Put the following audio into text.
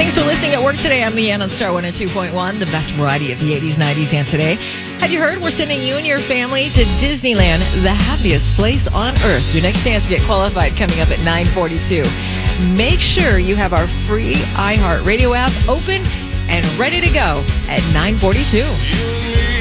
Thanks for listening at work today. I'm Leanne on Star 102.1, the best variety of the 80s, 90s, and today. Have you heard? We're sending you and your family to Disneyland, the happiest place on earth. Your next chance to get qualified coming up at 9:42. Make sure you have our free iHeartRadio app open and ready to go at 9:42.